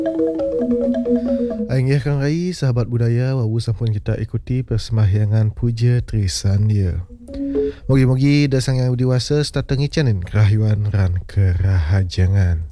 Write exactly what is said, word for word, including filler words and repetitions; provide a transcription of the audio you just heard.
Aingiahkan rai sahabat budaya wawu sampun kita ikuti persembayangan puja Trisan dia. Mogi-mogi dasang yang dewasa serta tengicanin kerahyuan ran kerahajangan.